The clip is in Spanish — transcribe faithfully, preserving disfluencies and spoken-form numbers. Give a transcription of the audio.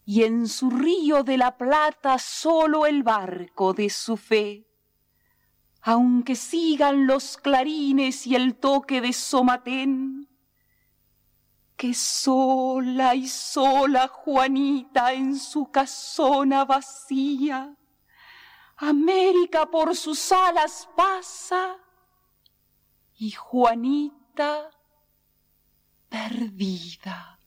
y en su río de la Plata solo el barco de su fe. Aunque sigan los clarines y el toque de Somatén, que sola y sola Juanita en su casona vacía, América por sus alas pasa y Juanita perdida.